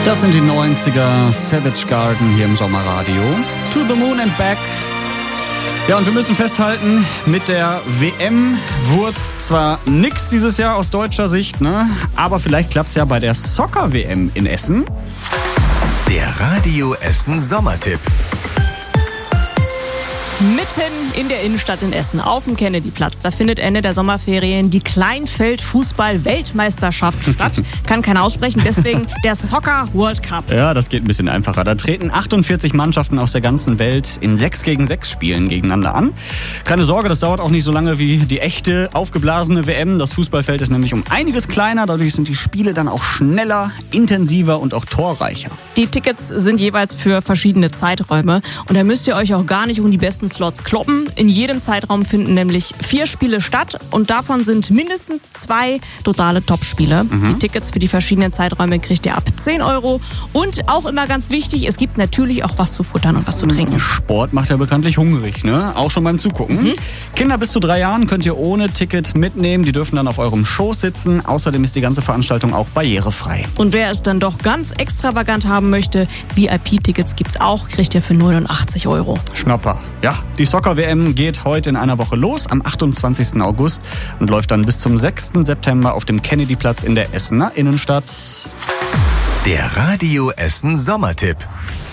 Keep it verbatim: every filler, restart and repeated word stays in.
Das sind die neunziger, Savage Garden hier im Sommerradio. To the Moon and Back. Ja, und wir müssen festhalten, mit der W M wurde zwar nix dieses Jahr aus deutscher Sicht, ne? Aber vielleicht klappt's ja bei der Soccer-W M in Essen. Der Radio Essen Sommertipp. Mitten in der Innenstadt in Essen, auf dem Kennedyplatz, da findet Ende der Sommerferien die Kleinfeld-Fußball-Weltmeisterschaft statt. Kann keiner aussprechen, deswegen der Soccer World Cup. Ja, das geht ein bisschen einfacher. Da treten achtundvierzig Mannschaften aus der ganzen Welt in sechs gegen sechs Spielen gegeneinander an. Keine Sorge, das dauert auch nicht so lange wie die echte, aufgeblasene W M. Das Fußballfeld ist nämlich um einiges kleiner, dadurch sind die Spiele dann auch schneller, intensiver und auch torreicher. Die Tickets sind jeweils für verschiedene Zeiträume und da müsst ihr euch auch gar nicht um die besten Slots kloppen. In jedem Zeitraum finden nämlich vier Spiele statt und davon sind mindestens zwei totale Topspiele. Mhm. Die Tickets für die verschiedenen Zeiträume kriegt ihr ab zehn Euro und auch immer ganz wichtig, es gibt natürlich auch was zu futtern und was zu trinken. Sport macht ja bekanntlich hungrig, ne? Auch schon beim Zugucken. Mhm. Kinder bis zu drei Jahren könnt ihr ohne Ticket mitnehmen. Die dürfen dann auf eurem Schoß sitzen. Außerdem ist die ganze Veranstaltung auch barrierefrei. Und wer es dann doch ganz extravagant haben möchte, V I P-Tickets gibt's auch, kriegt ihr für neunundachtzig Euro. Schnapper. Ja, die Soccer-W M geht heute in einer Woche los, am achtundzwanzigsten August und läuft dann bis zum sechsten September auf dem Kennedyplatz in der Essener Innenstadt. Der Radio Essen Sommertipp.